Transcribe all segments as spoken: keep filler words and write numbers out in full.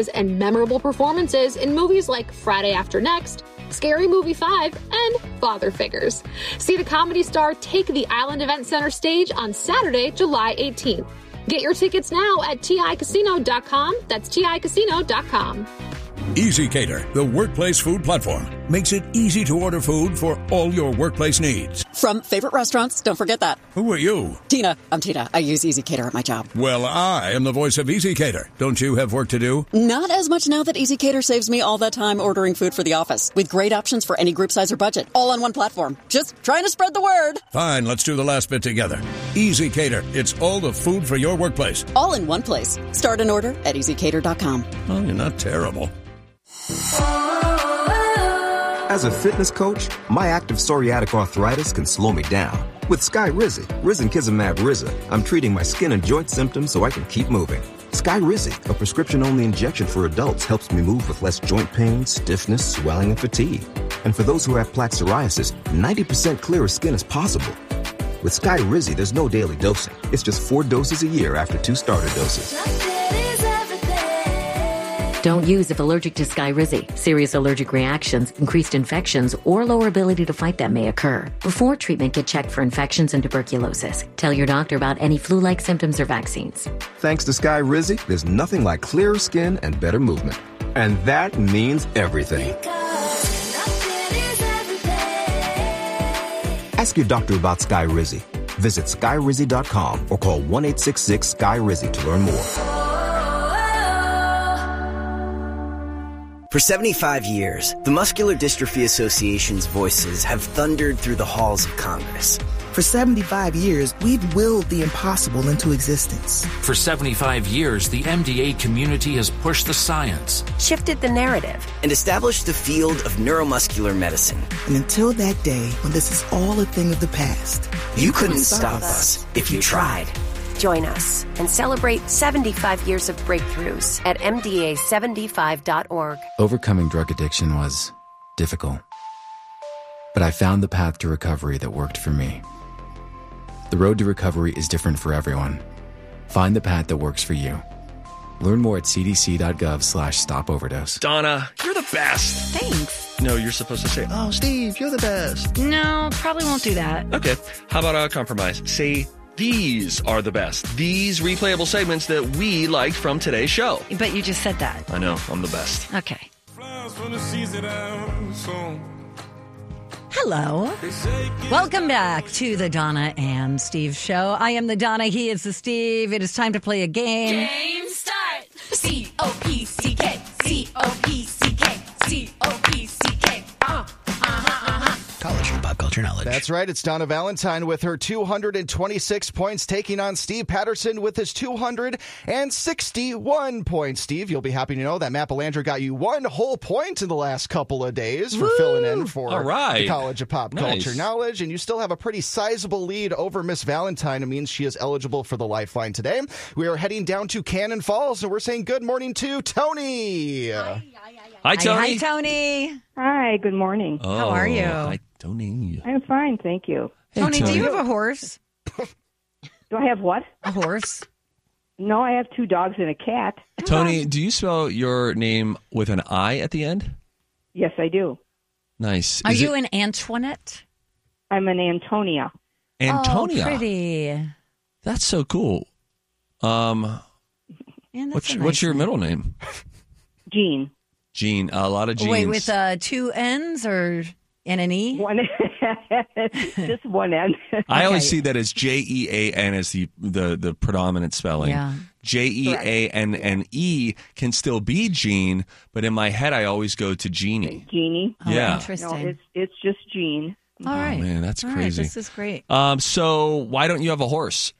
and memorable performances in movies like Friday After Next, Scary Movie five, and Father Figures. See the comedy star take the Island Event Center stage on Saturday, July eighteenth. Get your tickets now at T I casino dot com. That's T I casino dot com. EasyCater, the workplace food platform, makes it easy to order food for all your workplace needs. From favorite restaurants, don't forget that. Who are you? Tina. I'm Tina. I use EasyCater at my job. Well, I am the voice of EasyCater. Don't you have work to do? Not as much now that EasyCater saves me all that time ordering food for the office. With great options for any group size or budget. All on one platform. Just trying to spread the word. Fine, let's do the last bit together. EasyCater. It's all the food for your workplace. All in one place. Start an order at easy cater dot com. Oh, you're not terrible. As a fitness coach, my active psoriatic arthritis can slow me down. With Skyrizi, risankizumab Riza, I'm treating my skin and joint symptoms so I can keep moving. Skyrizi, a prescription-only injection for adults, helps me move with less joint pain, stiffness, swelling, and fatigue. And for those who have plaque psoriasis, ninety percent clearer skin is possible. With Skyrizi, there's no daily dosing. It's just four doses a year after two starter doses. Don't use if allergic to Skyrizi. Serious allergic reactions, increased infections, or lower ability to fight them may occur. Before treatment, get checked for infections and tuberculosis. Tell your doctor about any flu-like symptoms or vaccines. Thanks to Skyrizi, there's nothing like clearer skin and better movement. And that means everything. Ask your doctor about Skyrizi. Visit Skyrizi dot com or call one eight six six Sky Rizi to learn more. For seventy-five years, the Muscular Dystrophy Association's voices have thundered through the halls of Congress. For seventy-five years, we've willed the impossible into existence. For seventy-five years, the M D A community has pushed the science, shifted the narrative, and established the field of neuromuscular medicine. And until that day, when this is all a thing of the past, you, you couldn't stop us if you tried. Join us and celebrate seventy-five years of breakthroughs at M D A seventy-five dot org. Overcoming drug addiction was difficult, but I found the path to recovery that worked for me. The road to recovery is different for everyone. Find the path that works for you. Learn more at c d c dot gov slash stop overdose. Donna, you're the best. Thanks. No, you're supposed to say, oh, Steve, you're the best. No, probably won't do that. Okay, how about a compromise? Say, these are the best. These replayable segments that we liked from today's show. But you just said that. I know, I'm the best. Okay. Hello. Welcome back to the Donna and Steve show. I am the Donna, he is the Steve. It is time to play a game. Game start. C O P C K. C O P C K. C O P C K. Uh, uh-huh, uh-huh. College and pop culture knowledge. That's right. It's Donna Valentine with her two hundred twenty-six points, taking on Steve Patterson with his two hundred sixty-one points. Steve, you'll be happy to know that Matt Belanger got you one whole point in the last couple of days for Woo! filling in for All right. the College of Pop Nice. Culture Knowledge. And you still have a pretty sizable lead over Miss Valentine. It means she is eligible for the Lifeline today. We are heading down to Cannon Falls, and we're saying good morning to Tony. Hi, Tony. Hi, Tony. Hi, good morning. Oh, How are you? Hi, Tony. I'm fine, thank you. Hey, Tony, Tony, do you have a horse? Do I have what? A horse? No, I have two dogs and a cat. Tony, do you spell your name with an I at the end? Yes, I do. Nice. Are Is you it an Antoinette? I'm an Antonia. Antonia? Oh, pretty. That's so cool. Um, Man, that's what's a nice what's your name. middle name? Jean. Jean. A lot of Jeans. Wait, with uh, two N's or and an E? One, just one N. I always Okay. see that as J E A N as the, the, the predominant spelling. Yeah. J E A N N E can still be Jean, but in my head I always go to Jeannie. Jeannie. Oh, Yeah. interesting. No, it's it's just Jean. All right. Oh, man, that's All right, crazy. this is great. Um, so why don't you have a horse?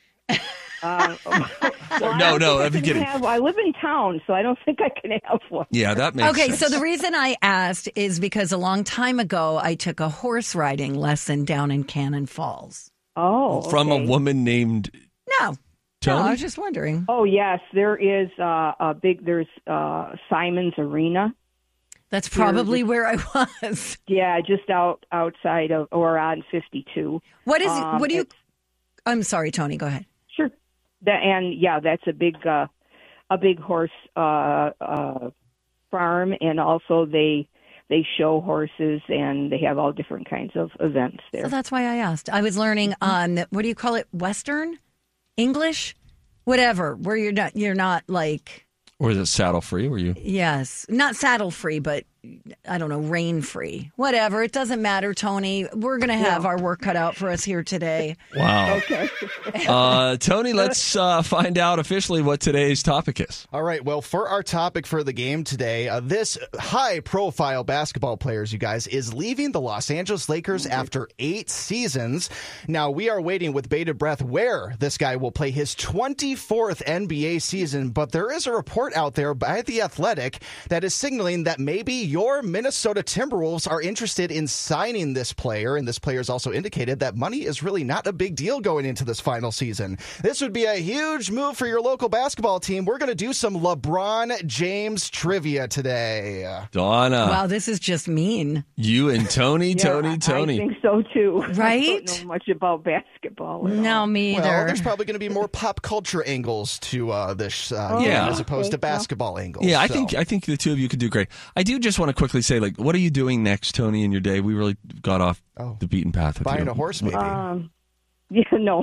Uh, well, No, I don't no, think I I'm can kidding. Have, I live in town, so I don't think I can have one. Yeah, that makes Okay, sense. so the reason I asked is because a long time ago I took a horse riding lesson down in Cannon Falls. Oh, From okay. a woman named No. Tony? No, I was just wondering. Oh yes, there is uh, a big. There's uh, Simon's Arena. That's probably where I was. Yeah, just out outside of or on fifty-two. What is Um, what do you it's- I'm sorry, Tony, go ahead. Sure. That, and yeah, that's a big uh, a big horse uh, uh, farm, and also they they show horses, and they have all different kinds of events there. So that's why I asked. I was learning on what do you call it? Western English, whatever. Where you're not you're not like. Or is it saddle free? Were you? Yes, not saddle free, but I don't know, rain free. Whatever. It doesn't matter, Tony. We're going to have yeah. our work cut out for us here today. Wow. Okay. uh, Tony, let's uh, find out officially what today's topic is. All right. Well, for our topic for the game today, uh, this high-profile basketball players, you guys, is leaving the Los Angeles Lakers mm-hmm. after eight seasons. Now, we are waiting with bated breath where this guy will play his twenty-fourth N B A season, but there is a report out there by The Athletic that is signaling that maybe your Minnesota Timberwolves are interested in signing this player, and this player has also indicated that money is really not a big deal going into this final season. This would be a huge move for your local basketball team. We're going to do some LeBron James trivia today. Donna. Wow, this is just mean. You and Tony, yeah, Tony, Tony. I think so, too. Right? I don't know much about basketball. No, me either. Well, there's probably going to be more pop culture angles to uh, this uh, oh, game yeah. as opposed okay. to basketball yeah. angles. Yeah, I so. think I think the two of you could do great. I do just want to quickly say, like, what are you doing next, Tony, in your day? We really got off oh. the beaten path. With Buying you. a horse, maybe. Um, yeah, no.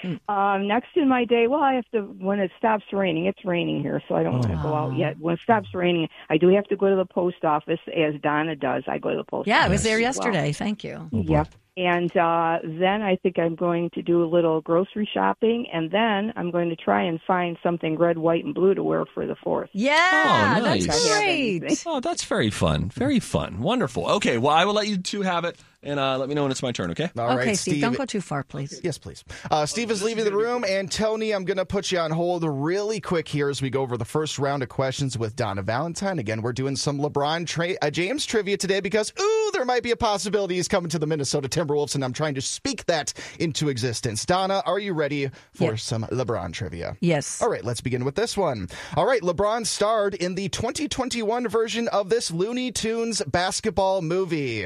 um, next in my day, well, I have to, when it stops raining, it's raining here, so I don't oh. want to go out yet. When it stops raining, I do have to go to the post office, as Donna does. I go to the post yeah, office. Yeah, I was there yesterday. Well. Thank you. Oh, yeah. And uh, then I think I'm going to do a little grocery shopping, and then I'm going to try and find something red, white, and blue to wear for the fourth. Yeah, oh, nice. that's great. Oh, that's very fun. Very fun. Wonderful. Okay, well, I will let you two have it, and uh, let me know when it's my turn, okay? All okay, right, Steve, Steve, don't go too far, please. Yes, please. Uh, Steve is leaving the room, and Tony, I'm going to put you on hold really quick here as we go over the first round of questions with Donna Valentine. Again, we're doing some LeBron tra- uh, James trivia today because, ooh, there might be a possibility he's coming to the Minnesota Timberwolves, and I'm trying to speak that into existence. Donna, are you ready for yes. some LeBron trivia? Yes. All right, let's begin with this one. All right, LeBron starred in the twenty twenty-one version of this Looney Tunes basketball movie.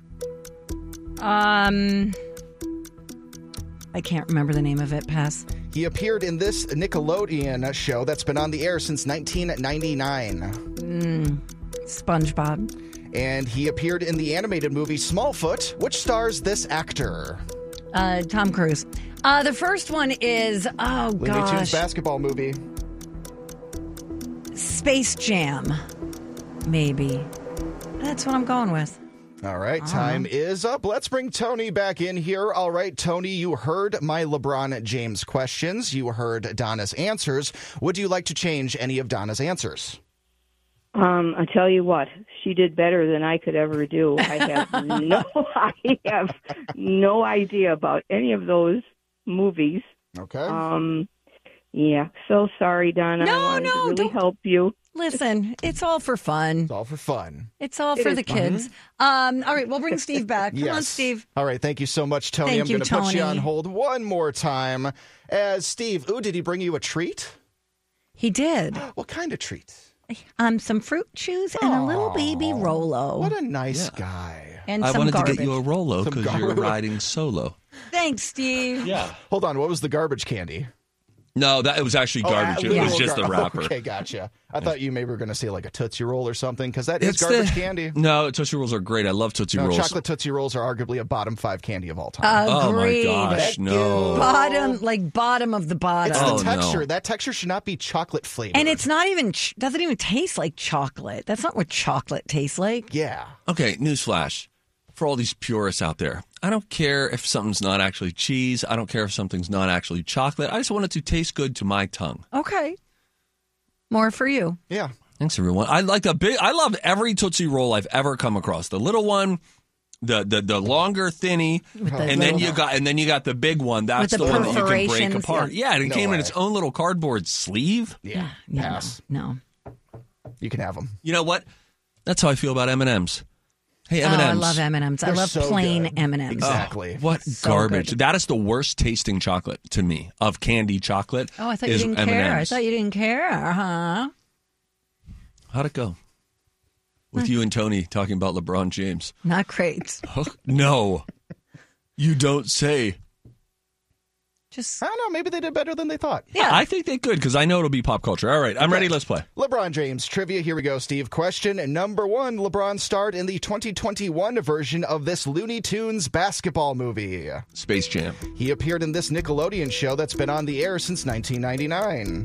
Um, I can't remember the name of it. Pass. He appeared in this Nickelodeon show that's been on the air since nineteen ninety-nine. Mm, SpongeBob. And he appeared in the animated movie Smallfoot, which stars this actor. Uh, Tom Cruise. Uh, the first one is, oh, Looney gosh. Tunes basketball movie. Space Jam. Maybe. That's what I'm going with. All right, time uh-huh. is up. Let's bring Tony back in here. All right, Tony, you heard my LeBron James questions. You heard Donna's answers. Would you like to change any of Donna's answers? Um, I tell you what, she did better than I could ever do. I have no, I have no idea about any of those movies. Okay. Um, yeah. So sorry, Donna. No, I wanted no, to really don't help you. Listen, it's all for fun. It's all for fun. It's all it for the kids. Um, all right, we'll bring Steve back. Come yes. on, Steve. All right, thank you so much, Tony. Thank I'm you, going to put you on Tony. hold one more time. As Steve, ooh, did he bring you a treat? He did. What kind of treat? Um, some fruit chews and a little baby Rolo. What a nice yeah. guy. And I some wanted garbage. to get you a Rolo because you're riding solo. Thanks, Steve. Yeah. Hold on, what was the garbage candy? No, that it was actually garbage. Oh, it yeah. was just the wrapper. Okay, gotcha. I thought you maybe were going to say like a Tootsie Roll or something, because that it's is garbage the, candy. No, Tootsie Rolls are great. I love Tootsie no, Rolls. Chocolate Tootsie Rolls are arguably a bottom five candy of all time. Agreed. Oh, my gosh, no. Bottom, like bottom of the bottom. It's the Oh, texture. no. That texture should not be chocolate flavored. And it's not even, ch- doesn't even taste like chocolate. That's not what chocolate tastes like. Yeah. Okay, newsflash. For all these purists out there, I don't care if something's not actually cheese. I don't care if something's not actually chocolate. I just want it to taste good to my tongue. Okay. More for you. Yeah. Thanks, everyone. I like the big. I love every Tootsie Roll I've ever come across. The little one, the the, the longer thinny, the and then little- you got and then you got the big one. That's With the, the one that you can break perforations, apart. yeah. Yeah, and it No came way. in its own little cardboard sleeve. Yeah. Yeah, Pass. No. You can have them. You know what? That's how I feel about M and M's. Hey, Oh, M and M's. I love M and M's. I They're love so plain good. M and M's. Exactly. What So garbage. good. That is the worst tasting chocolate to me of candy chocolate. Oh, I thought you is didn't M and M's. care. I thought you didn't care, huh? How'd it go? With you and Tony talking about LeBron James. Not great. Oh, no. You don't say. Just I don't know. Maybe they did better than they thought. Yeah. I think they could because I know it'll be pop culture. All right, I'm Okay. ready. Let's play. LeBron James trivia. Here we go, Steve. Question number one. LeBron starred in the twenty twenty-one version of this Looney Tunes basketball movie. Space Jam. He appeared in this Nickelodeon show that's been on the air since nineteen ninety-nine.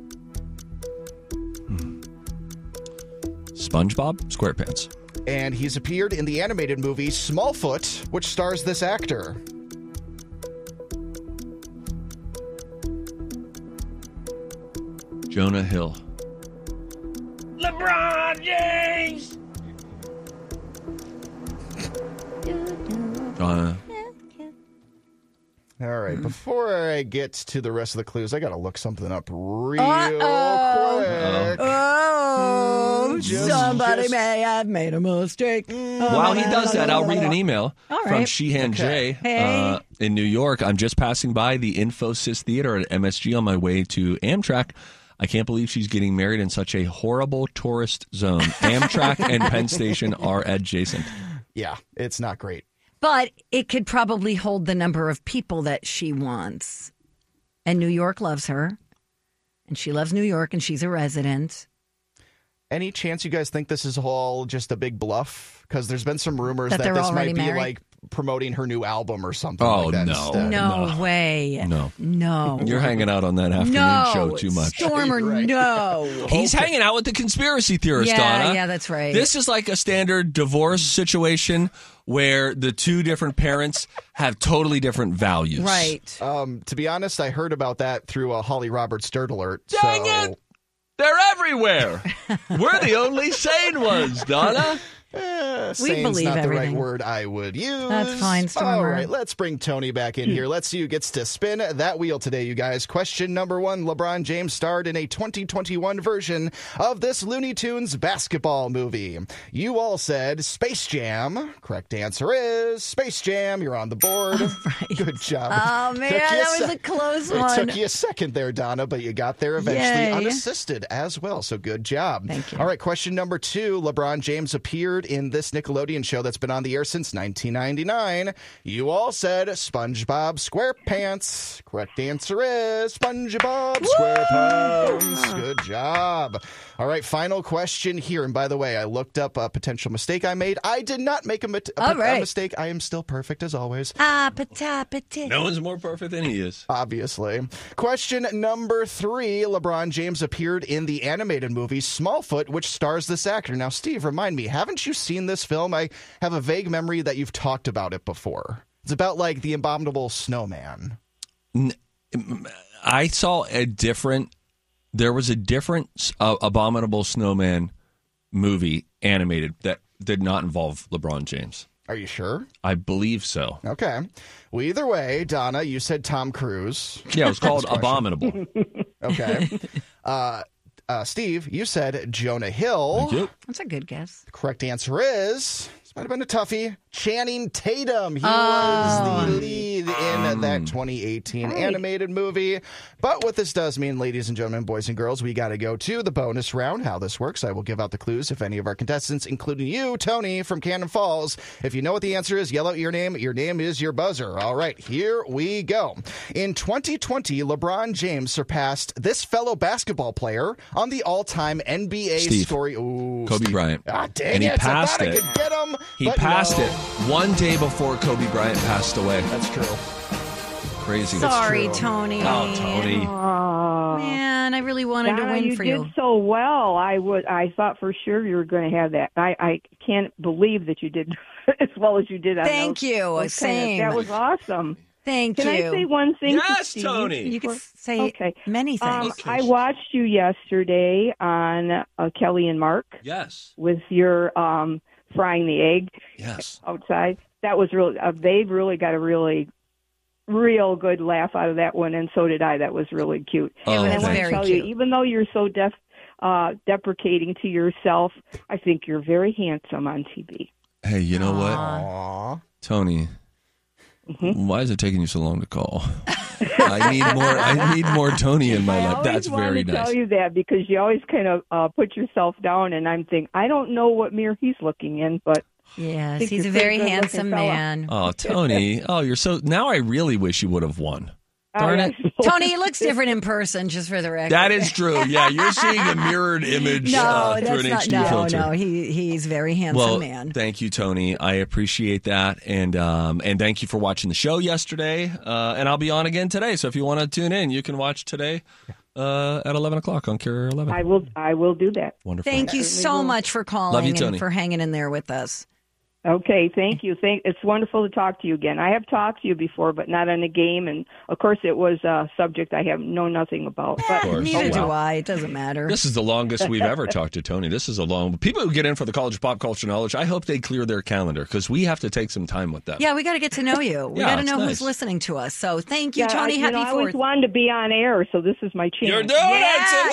SpongeBob SquarePants. And he's appeared in the animated movie Smallfoot, which stars this actor. Jonah Hill. LeBron James. Jonah. All right, before I get to the rest of the clues, I got to look something up real Uh-oh. quick. Oh, Just- somebody just- may have made a mistake. While he does that, I'll read an email All from right. Sheehan J Hey. uh, in New York. I'm just passing by the Infosys Theater at M S G on my way to Amtrak. I can't believe she's getting married in such a horrible tourist zone. Amtrak and Penn Station are adjacent. Yeah, it's not great. But it could probably hold the number of people that she wants. And New York loves her. And she loves New York, and she's a resident. Any chance you guys think this is all just a big bluff? Because there's been some rumors That that, they're this already might be married? like promoting her new album or something Oh, like that no. instead. No, No. way. No. No. You're hanging out on that afternoon no. show too much. Stormer, Right. no. He's hanging out with the conspiracy theorist, Yeah, Donna. yeah, that's right. This is like a standard divorce situation where the two different parents have totally different values. Right. Um, to be honest, I heard about that through a Holly Roberts Dirt Alert. Dang so... it! They're everywhere. We're the only sane ones, Donna. Eh, We sane's believe not everything. the right word I would use. That's fine, Stormer. All right, let's bring Tony back in here. Let's see who gets to spin that wheel today, you guys. Question number one. LeBron James starred in a twenty twenty-one version of this Looney Tunes basketball movie. You all said Space Jam. Correct answer is Space Jam. You're on the board. Right. Good job. Oh, man, Took you that was se- a close It one. took you a second there, Donna, but you got there eventually Yay. unassisted as well. So good job. Thank you. All right, question number two. LeBron James appeared in this Nickelodeon show that's been on the air since nineteen ninety-nine. You all said SpongeBob SquarePants. Correct answer is SpongeBob SquarePants. Good job. All right, final question here. And by the way, I looked up a potential mistake I made. I did not make a, mit- a, All a right. mistake. I am still perfect as always. Ah, pata, pata. No one's more perfect than he is. Obviously. Question number three. LeBron James appeared in the animated movie Smallfoot, which stars this actor. Now, Steve, remind me, haven't you seen this film? I have a vague memory that you've talked about it before. It's about, like, the abominable snowman. I saw a different, there was a different uh, Abominable Snowman movie animated that did not involve LeBron James. Are you sure? I believe so. Okay. Well, either way, Donna, you said Tom Cruise. Yeah, it was called Abominable. Okay. uh, uh, Steve, you said Jonah Hill. Thank you. That's a good guess. The correct answer is, this might have been a toughie, Channing Tatum. He Oh. was the lead in that twenty eighteen Right. animated movie. But what this does mean, ladies and gentlemen, boys and girls, we got to go to the bonus round. How this works, I will give out the clues if any of our contestants, including you, Tony, from Cannon Falls, if you know what the answer is, yell out your name. Your name is your buzzer. All right, here we go. In twenty twenty, LeBron James surpassed this fellow basketball player on the all-time N B A Steve. story. Ooh, Kobe Steve. Bryant. Ah, dang And he it. passed I thought it. I could get him. He but passed no. it one day before Kobe Bryant passed away. That's true. Crazy. Sorry, true. Tony. Oh, Tony. Oh, Man, I really wanted Donna, to win you for did you. so well. I would. I thought for sure you were going to have that. I, I can't believe that you did as well as you did. On Thank those, you. those kind of- Same. that was awesome. Thank Can you. I say one thing? to Yes, Steve? Tony. You could say Okay. many Um, things. I watched you yesterday on uh, Kelly and Mark Yes. with your um, frying the egg Yes. outside. That was really. Uh, they've really got a really, real good laugh out of that one, and so did I. That was really cute. Oh, and I thank want you. to Very tell cute. you, even though you're so def, uh, deprecating to yourself, I think you're very handsome on T V. Hey, you know what? Aw. Tony, Mm-hmm. why is it taking you so long to call? I need more I need more Tony in my I life. always That's want very to nice. tell you that because you always kind of uh, put yourself down, and I'm thinking, I don't know what mirror he's looking in, but Yes, think he's a you're very pretty good-looking handsome fella. man. Oh, Tony. Oh, you're so now I really wish you would have won. Darn it. Tony, he looks different in person, just for the record. That is true. Yeah, you're seeing a mirrored image no, uh, through that's an not, H D no, filter. No, he, he's a very handsome well, man. Thank you, Tony. I appreciate that. And um, and thank you for watching the show yesterday. Uh, and I'll be on again today. So if you want to tune in, you can watch today uh, at eleven o'clock on Carrier eleven. I will I will do that. Wonderful. Thank you so much for calling Love you, and Tony. for hanging in there with us. Okay, thank you. Thank. It's wonderful to talk to you again. I have talked to you before, but not on a game, and of course, it was a subject I have know nothing about. But course. Neither Oh, do wow. I. It doesn't matter. This is the longest we've ever talked to Tony. This is a long. People who get in for the College of Pop Culture Knowledge, I hope they clear their calendar because we have to take some time with them. Yeah, we got to get to know you. We Yeah, got to it's know nice. who's listening to us. So thank you, yeah, Tony. I, you Happy know, I always Fourth. wanted to be on air, so this is my chance. You're doing Yeah,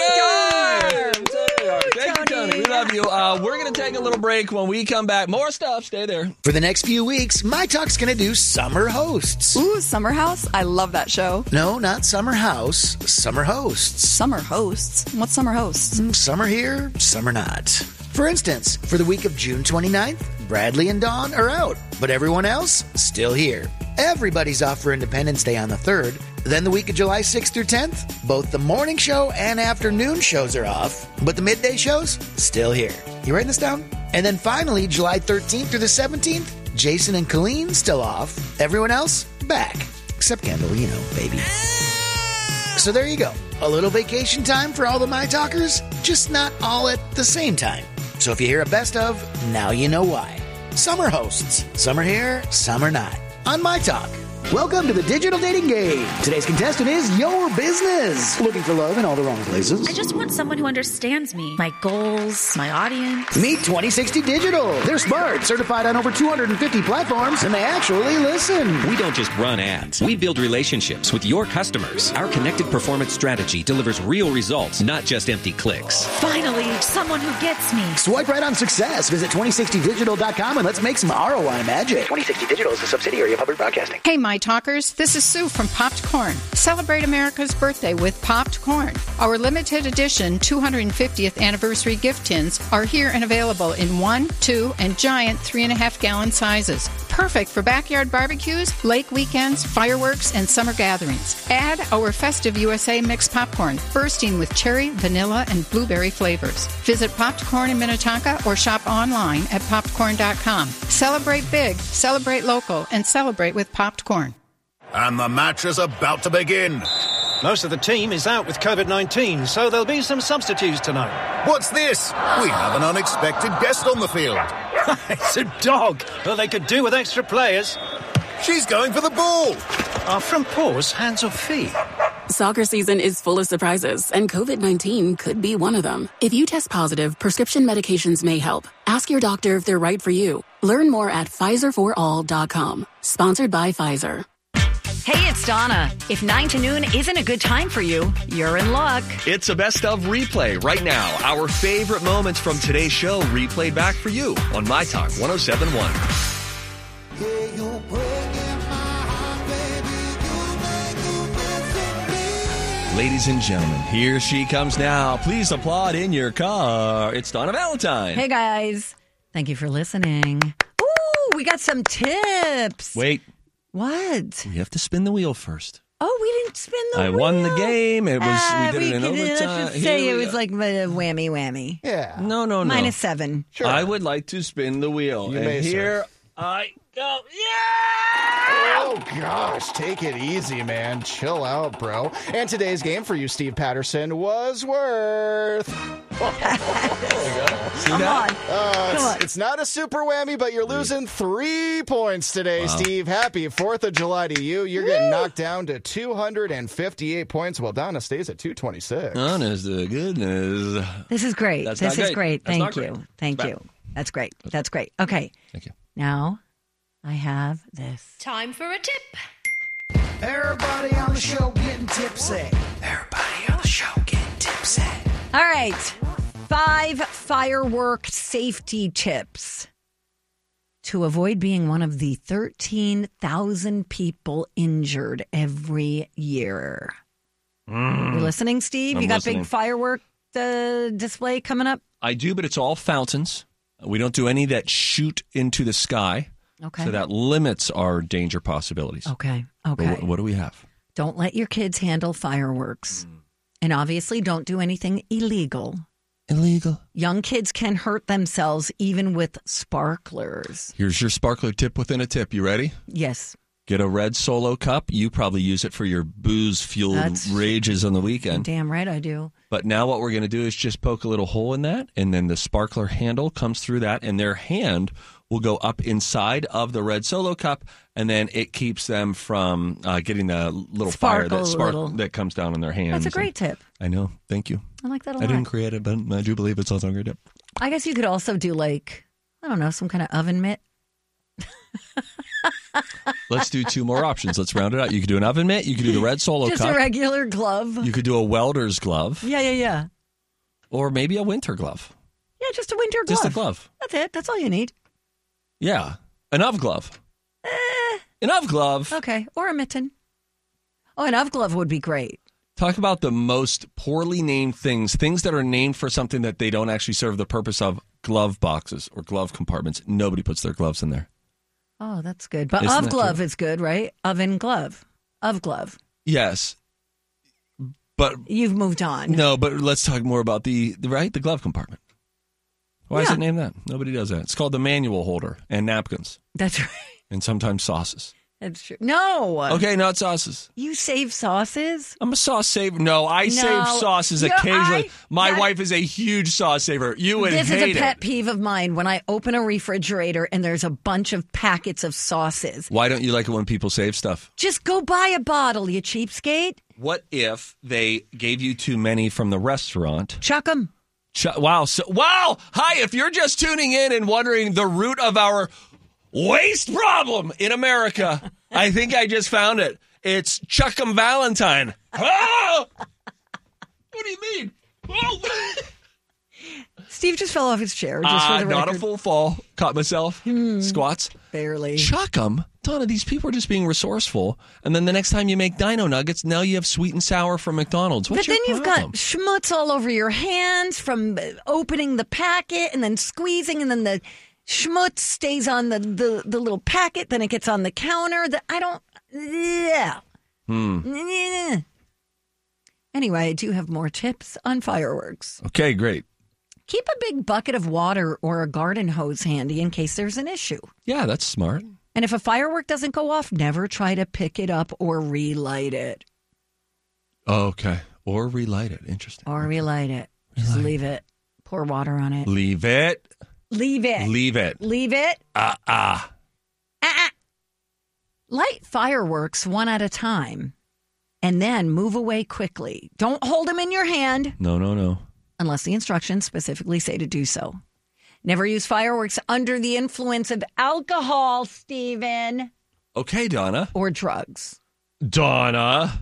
it, you're a Tony! Thank you, Tony. We love you. Uh, we're going to take a little break. When we come back, more stuff. Stay there. For the next few weeks, My Talk's going to do Summer Hosts. Ooh, Summer House? I love that show. No, not Summer House, Summer Hosts. Summer Hosts? What's Summer Hosts? Mm, Some are here, some are not. For instance, for the week of June twenty-ninth, Bradley and Dawn are out, but everyone else still here. Everybody's off for Independence Day on the third. Then the week of July sixth through tenth, both the morning show and afternoon shows are off, but the midday shows still here. You writing this down? And then finally, July thirteenth through the seventeenth, Jason and Colleen still off. Everyone else back. Except Kendall, you know, baby. So there you go. A little vacation time for all the My Talkers, just not all at the same time. So if you hear a best of, now you know why. Summer hosts. Some are here, some are not. On My Talk. Welcome to the digital dating game. Today's contestant is Your Business. Looking for love in all the wrong places? I just want someone who understands me, my goals, my audience. Meet twenty sixty Digital. They're smart, certified on over two hundred fifty platforms, and they actually listen. We don't just run ads. We build relationships with your customers. Our connected performance strategy delivers real results, not just empty clicks. Finally, someone who gets me. Swipe right on success. Visit twenty sixty digital dot com and let's make some R O I magic. twenty sixty Digital is a subsidiary of Public Broadcasting. Hey, My Talkers, this is Sue from Popped Corn. Celebrate America's birthday with Popped Corn. Our limited edition two hundred fiftieth anniversary gift tins are here and available in one, two, and giant three and a half gallon sizes. Perfect for backyard barbecues, lake weekends, fireworks, and summer gatherings. Add our festive U S A mixed popcorn, bursting with cherry, vanilla, and blueberry flavors. Visit Popped Corn in Minnetonka or shop online at popped corn dot com. Celebrate big, celebrate local, and celebrate with Popped Corn. And the match is about to begin. Most of the team is out with covid nineteen, so there'll be some substitutes tonight. What's this? We have an unexpected guest on the field. It's a dog. Well, they could do with extra players. She's going for the ball. Are front paws hands or feet? Soccer season is full of surprises, and covid nineteen could be one of them. If you test positive, prescription medications may help. Ask your doctor if they're right for you. Learn more at Pfizer for all dot com. Sponsored by Pfizer. Hey, it's Donna. If nine to noon isn't a good time for you, you're in luck. It's a best of replay right now. Our favorite moments from today's show replayed back for you on My Talk one oh seven point one. Ladies and gentlemen, here she comes now. Please applaud in your car. It's Donna Valentine. Hey, guys. Thank you for listening. Ooh, we got some tips. Wait. What? We have to spin the wheel first. Oh, we didn't spin the I wheel. won the game. It was Ah, we did it in could- overtime. Let's just say Here it we was go. like a whammy whammy. Yeah. No, no, no. Minus seven. I would like to spin the wheel. You and may, sir. here I go. Oh, gosh. Take it easy, man. Chill out, bro. And today's game for you, Steve Patterson, was worth... Come on. Uh, it's, it's not a super whammy, but you're losing three points today, Wow. Steve. Happy fourth of July to you. You're getting knocked down to two hundred fifty-eight points, while Donna stays at two twenty-six. Honest to goodness. This is great. That's this not is great. That's Thank not you. great. Thank Bad. you. That's great. That's great. Okay. Thank you. Now I have this. Time for a tip. Everybody on the show getting tipsy. Everybody on the show getting tipsy. All right. Five firework safety tips to avoid being one of the thirteen thousand people injured every year. Mm. You listening, Steve? I'm you got listening. big firework uh, display coming up? I do, but it's all fountains. We don't do any that shoot into the sky. Okay. So that limits our danger possibilities. Okay. But Okay. what, what do we have? Don't let your kids handle fireworks. And obviously, don't do anything illegal. Illegal. Young kids can hurt themselves even with sparklers. Here's your sparkler tip within a tip. You ready? Yes. Get a red Solo cup. You probably use it for your booze-fueled That's- rages on the weekend. Damn right I do. But now what we're going to do is just poke a little hole in that, and then the sparkler handle comes through that, and their hand will go up inside of the red Solo cup, and then it keeps them from uh, getting the little Sparkle fire that a spark little. that comes down in their hands. That's a great tip. I know. Thank you. I like that a I lot. didn't create it, but I do believe it's also a great tip. I guess you could also do like, I don't know, some kind of oven mitt. Let's do two more options. Let's round it out. You could do an oven mitt. You could do the red Solo Just cup. a regular glove. You could do a welder's glove. Yeah, yeah, yeah. Or maybe a winter glove. Yeah, just a winter glove. Just a glove. That's it. That's all you need. Yeah. An Ov glove. Eh. An Ov glove. Okay. Or a mitten. Oh, an Ov glove would be great. Talk about the most poorly named things, things that are named for something that they don't actually serve the purpose of. Glove boxes or glove compartments. Nobody puts their gloves in there. Oh, that's good. But Isn't Ov that glove true? is good, right? Oven glove. Of glove. Yes. But You've moved on. no, but let's talk more about the, the right, the glove compartment. Why is Yeah. it named that? Nobody does that. It's called the manual holder and napkins That's right. and sometimes sauces. That's true. No. Okay, not sauces. You save sauces? I'm a sauce saver. No, I No. save sauces You're- occasionally. I- My that- wife is a huge sauce saver. You would This is hate a pet it. peeve of mine when I open a refrigerator and there's a bunch of packets of sauces. Why don't you like it when people save stuff? Just go buy a bottle, you cheapskate. What if they gave you too many from the restaurant? Chuck them. Ch- wow. So, wow. Hi, if you're just tuning in and wondering the root of our waste problem in America, I think I just found it. It's Chuck'em Valentine. Oh! What do you mean? Oh! Steve just fell off his chair. Just Uh, for the not record. a full fall. Caught myself. Squats. Barely. Chuck'em. Donna, these people are just being resourceful. And then the next time you make Dino Nuggets, now you have sweet and sour from McDonald's. What's but then your you've problem? got schmutz all over your hands from opening the packet and then squeezing, and then the schmutz stays on the, the, the little packet. Then it gets on the counter. The, I don't. Yeah. Hmm. Anyway, I do have more tips on fireworks. Okay, great. Keep a big bucket of water or a garden hose handy in case there's an issue. Yeah, that's smart. And if a firework doesn't go off, never try to pick it up or relight it. Oh, okay. Or relight it. Interesting. Or relight it. Just Relight. leave it. Pour water on it. Leave it. Leave it. Leave it. Leave it. Ah, ah. Ah-ah. Light fireworks one at a time and then move away quickly. Don't hold them in your hand No, no, no. unless the instructions specifically say to do so. Never use fireworks under the influence of alcohol, Stephen, Okay, Donna. or drugs. Donna.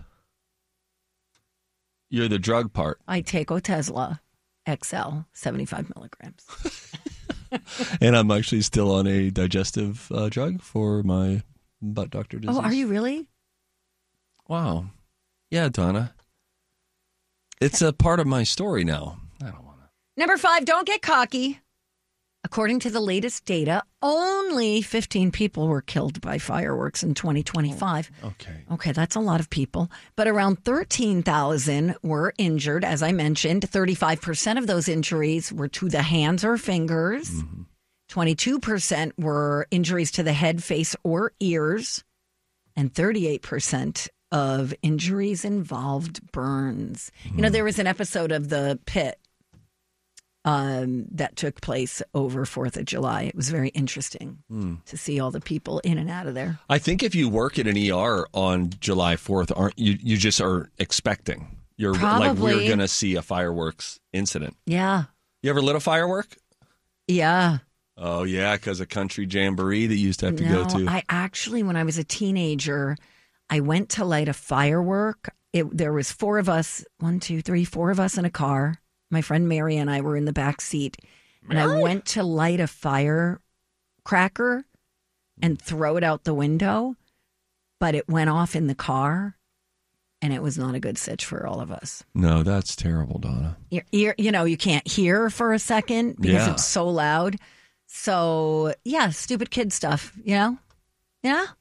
You're the drug part. I take Otezla X L, seventy-five milligrams. And I'm actually still on a digestive uh, drug for my butt doctor disease. Oh, are you really? Wow. Yeah, Donna. It's a part of my story now. I don't want to. Number five, don't get cocky. According to the latest data, only fifteen people were killed by fireworks in twenty twenty-five. Okay. Okay, that's a lot of people. But around thirteen thousand were injured, as I mentioned. thirty-five percent of those injuries were to the hands or fingers. Mm-hmm. twenty-two percent were injuries to the head, face, or ears. And thirty-eight percent of injuries involved burns. You know, there was an episode of The Pit um, that took place over fourth of July. It was very interesting Mm. to see all the people in and out of there. I think if you work at an E R on July fourth, aren't you? You just are expecting. You're like, Probably. we're going to see a fireworks incident. Yeah. You ever lit a firework? Yeah. Oh, yeah, because a country jamboree that you used to have to no, go to. I actually, when I was a teenager, I went to light a firework. It, there was four of us, one, two, three, four of us in a car. My friend Mary and I were in the back seat. And I went to light a firecracker and throw it out the window, but it went off in the car. And it was not a good sitch for all of us. No, that's terrible, Donna. Your ear, you know, you can't hear for a second because Yeah. it's so loud. So, yeah, stupid kid stuff, you know? Yeah.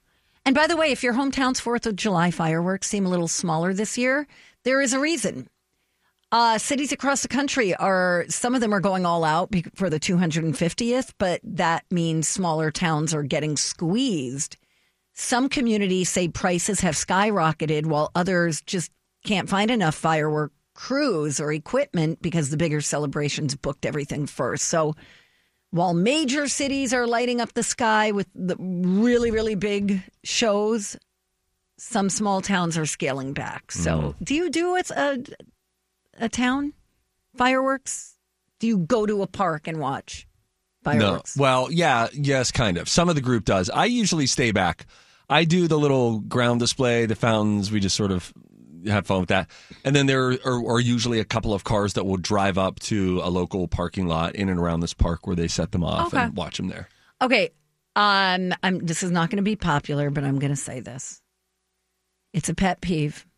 And by the way, if your hometown's fourth of July fireworks seem a little smaller this year, there is a reason. Uh, cities across the country are, some of them are going all out be- for the two hundred fiftieth, but that means smaller towns are getting squeezed. Some communities say prices have skyrocketed while others just can't find enough firework crews or equipment because the bigger celebrations booked everything first. So while major cities are lighting up the sky with the really, really big shows, some small towns are scaling back. So Mm. do you do it a, a town fireworks? Do you go to a park and watch fireworks? No. Well, yeah, yes, kind of. Some of the group does. I usually stay back. I do the little ground display, the fountains. We just sort of have fun with that. And then there are, are usually a couple of cars that will drive up to a local parking lot in and around this park where they set them off Okay. and watch them there. Okay. Um, I'm, this is not going to be popular, but I'm going to say this. It's a pet peeve.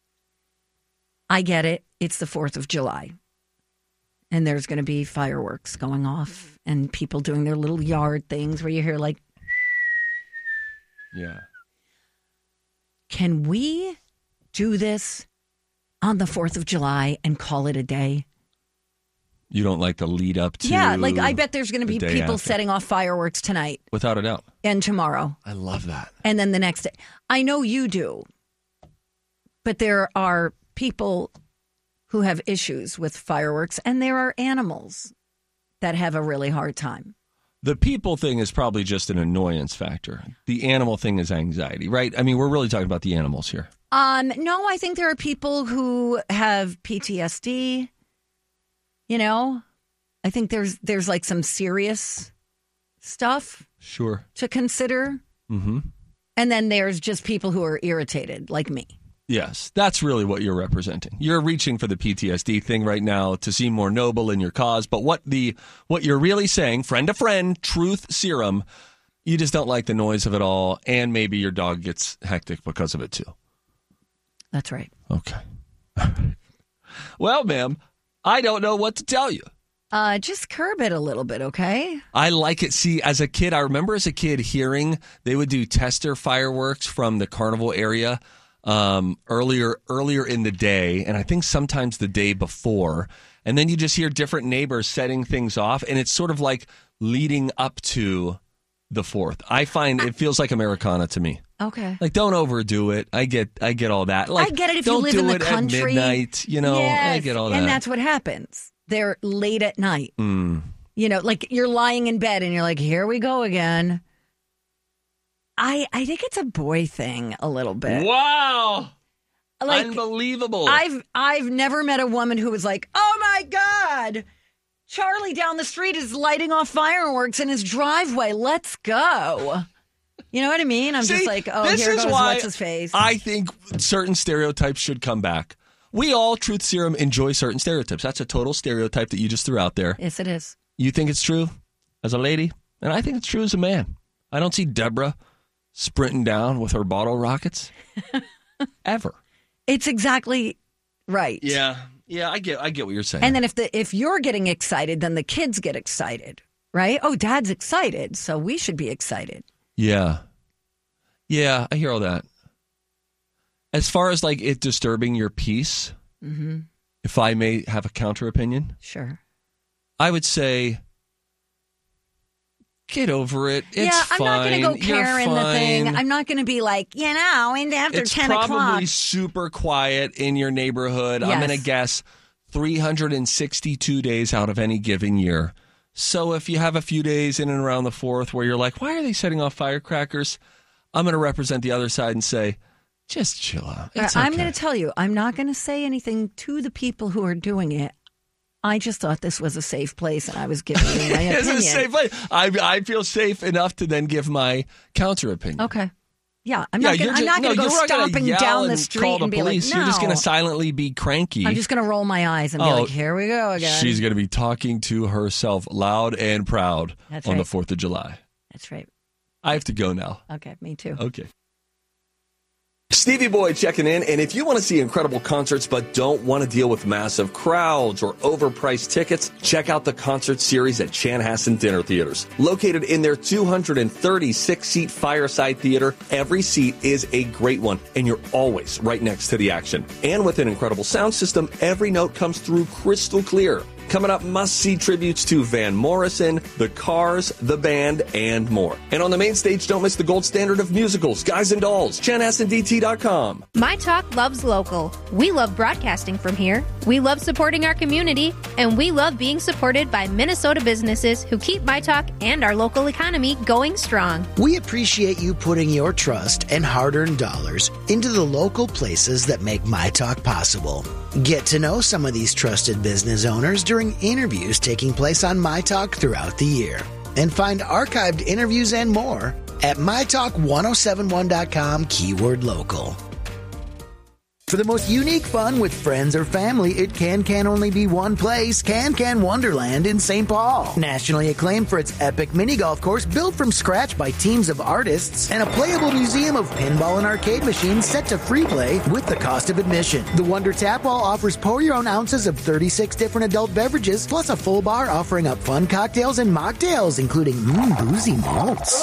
I get it. It's the fourth of July. And there's going to be fireworks going off and people doing their little yard things where you hear like, Yeah. can we do this on the fourth of July and call it a day? You don't like the lead up to Yeah, like I bet there's going to be the day people after. setting off fireworks tonight Without a doubt. and tomorrow. I love that. And then the next day. I know you do. But there are people who have issues with fireworks, and there are animals that have a really hard time. The people thing is probably just an annoyance factor. The animal thing is anxiety, right? I mean, we're really talking about the animals here. Um, no, I think there are people who have P T S D. You know, I think there's there's like some serious stuff Sure. to consider. Mm-hmm. And then there's just people who are irritated, like me. Yes, that's really what you're representing. You're reaching for the P T S D thing right now to seem more noble in your cause, but what the what you're really saying, friend to friend, truth serum, you just don't like the noise of it all, and maybe your dog gets hectic because of it too. That's right. Okay. Well, ma'am, I don't know what to tell you. Uh, just curb it a little bit, okay? I like it. See, as a kid, I remember as a kid hearing they would do tester fireworks from the carnival area um, earlier earlier in the day, and I think sometimes the day before. And then you just hear different neighbors setting things off, and it's sort of like leading up to the fourth. I find it feels like Americana to me. Okay. Like, don't overdo it. I get, I get all that. Like, I get it if you don't live do in the it country. at midnight. You know, Yes, I get all that. and that's what happens. They're late at night. Mm. You know, like you're lying in bed and you're like, here we go again. I I think it's a boy thing a little bit. Wow. Like, Unbelievable. I've I've never met a woman who was like, oh my God, Charlie down the street is lighting off fireworks in his driveway. Let's go. You know what I mean? I'm See, just like, oh, this here is goes why what's his face. I think certain stereotypes should come back. We all, Truth Serum, enjoy certain stereotypes. That's a total stereotype that you just threw out there. Yes, it is. You think it's true as a lady, and I think it's true as a man. I don't see Deborah sprinting down with her bottle rockets ever. It's exactly right. Yeah, yeah, I get, I get what you're saying. And then if the if you're getting excited, then the kids get excited, right? Oh, Dad's excited, so we should be excited. Yeah, yeah, I hear all that. As far as like it disturbing your peace, Mm-hmm. if I may have a counter opinion, Sure. I would say get over it. It's yeah, I'm fine. not going to go You're Karen the thing. fine. I'm not going to be like, you know, and after It's ten probably o'clock. super quiet in your neighborhood. I'm Yes. going to guess three hundred sixty-two days out of any given year. So if you have a few days in and around the fourth where you're like, why are they setting off firecrackers? I'm going to represent the other side and say, just chill out. It's I'm okay. going to tell you, I'm not going to say anything to the people who are doing it. I just thought this was a safe place, and I was giving you my opinion. It's a safe place. I, I feel safe enough to then give my counter opinion. Okay. Yeah, I'm Yeah, not you're going just- to no, go you're not gonna stomping yell down the and street call the and be police. like, no. You're just going to silently be cranky. I'm just going to roll my eyes and be Oh, like, here we go again. She's going to be talking to herself loud and proud That's on right. the fourth of July. That's right. I have to go now. Okay, me too. Okay. Stevie Boy checking in, and if you want to see incredible concerts but don't want to deal with massive crowds or overpriced tickets, check out the concert series at Chanhassen Dinner Theaters. Located in their two hundred thirty-six seat Fireside Theater, every seat is a great one, and you're always right next to the action. And with an incredible sound system, every note comes through crystal clear. Coming up, must-see tributes to Van Morrison, The Cars, The Band, and more. And on the main stage, don't miss the gold standard of musicals, Guys and Dolls, Chanhassen D T dot com. My Talk loves local. We love broadcasting from here. We love supporting our community, and we love being supported by Minnesota businesses who keep My Talk and our local economy going strong. We appreciate you putting your trust and hard-earned dollars into the local places that make My Talk possible. Get to know some of these trusted business owners during interviews taking place on My Talk throughout the year. And find archived interviews and more at my talk ten seventy-one dot com, keyword local. For the most unique fun with friends or family, it can can only be one place, Can Can Wonderland in Saint Paul. Nationally acclaimed for its epic mini golf course built from scratch by teams of artists, and a playable museum of pinball and arcade machines set to free play with the cost of admission. The Wonder Tap Wall offers pour your own ounces of thirty-six different adult beverages, plus a full bar offering up fun cocktails and mocktails, including mmm, boozy malts.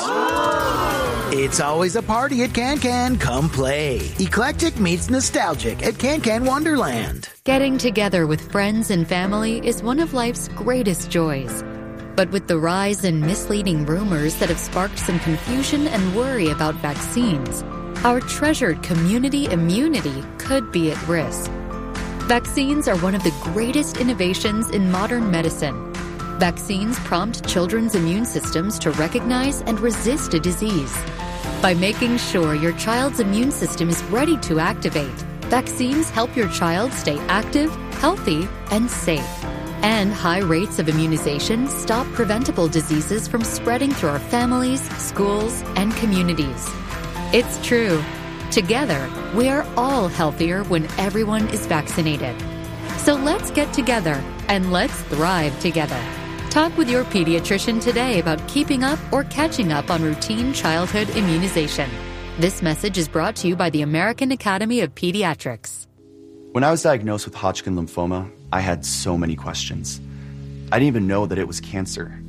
It's always a party at Can Can. Come play. Eclectic meets nostalgic at Can Can Wonderland. Getting together with friends and family is one of life's greatest joys. But with the rise in misleading rumors that have sparked some confusion and worry about vaccines, our treasured community immunity could be at risk. Vaccines are one of the greatest innovations in modern medicine. Vaccines prompt children's immune systems to recognize and resist a disease. By making sure your child's immune system is ready to activate, vaccines help your child stay active, healthy, and safe. And high rates of immunization stop preventable diseases from spreading through our families, schools, and communities. It's true. Together, we are all healthier when everyone is vaccinated. So let's get together and let's thrive together. Talk with your pediatrician today about keeping up or catching up on routine childhood immunization. This message is brought to you by the American Academy of Pediatrics. When I was diagnosed with Hodgkin lymphoma, I had so many questions. I didn't even know that it was cancer.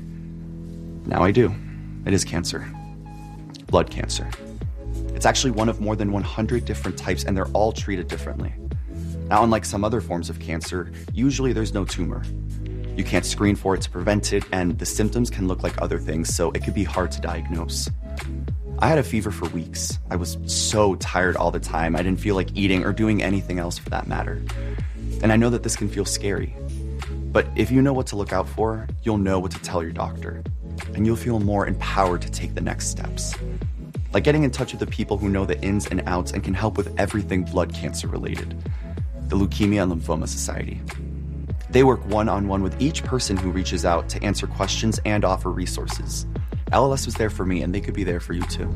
Now I do. It is cancer. Blood cancer. It's actually one of more than one hundred different types, and they're all treated differently. Now, unlike some other forms of cancer, usually there's no tumor. You can't screen for it to prevent it, and the symptoms can look like other things, so it could be hard to diagnose. I had a fever for weeks. I was so tired all the time. I didn't feel like eating or doing anything else for that matter. And I know that this can feel scary. But if you know what to look out for, you'll know what to tell your doctor. And you'll feel more empowered to take the next steps. Like getting in touch with the people who know the ins and outs and can help with everything blood cancer related. The Leukemia and Lymphoma Society. They work one-on-one with each person who reaches out to answer questions and offer resources. L L S was there for me, and they could be there for you too.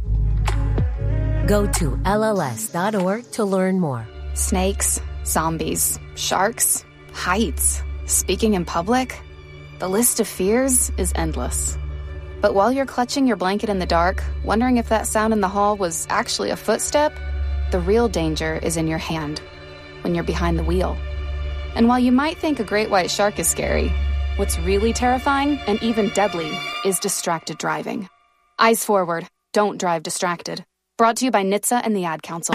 Go to L L S dot org to learn more. Snakes, zombies, sharks, heights, speaking in public. The list of fears is endless. But while you're clutching your blanket in the dark, wondering if that sound in the hall was actually a footstep, the real danger is in your hand, when you're behind the wheel. And while you might think a great white shark is scary, what's really terrifying and even deadly is distracted driving. Eyes forward. Don't drive distracted. Brought to you by N H T S A and the Ad Council.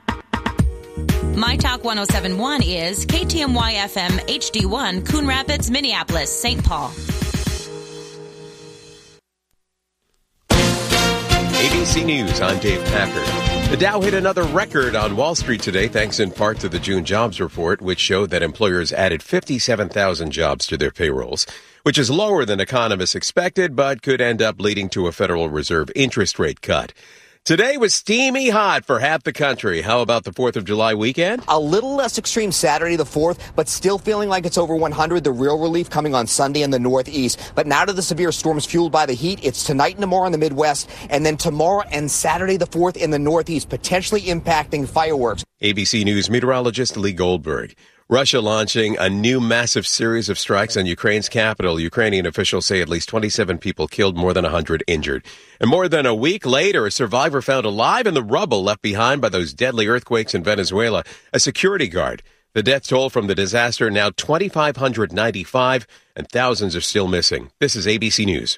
My Talk ten seventy-one is K T M Y F M H D one, Coon Rapids, Minneapolis, Saint Paul. A B C News, I'm Dave Packard. The Dow hit another record on Wall Street today, thanks in part to the June jobs report, which showed that employers added fifty-seven thousand jobs to their payrolls, which is lower than economists expected, but could end up leading to a Federal Reserve interest rate cut. Today was steamy hot for half the country. How about the fourth of July weekend? A little less extreme Saturday the fourth, but still feeling like it's over one hundred. The real relief coming on Sunday in the Northeast. But now to the severe storms fueled by the heat. It's tonight and tomorrow in the Midwest, and then tomorrow and Saturday the fourth in the Northeast, potentially impacting fireworks. A B C News meteorologist Lee Goldberg. Russia launching a new massive series of strikes on Ukraine's capital. Ukrainian officials say at least twenty-seven people killed, more than one hundred injured. And more than a week later, a survivor found alive in the rubble left behind by those deadly earthquakes in Venezuela, a security guard. The death toll from the disaster now two thousand five hundred ninety-five, and thousands are still missing. This is A B C News.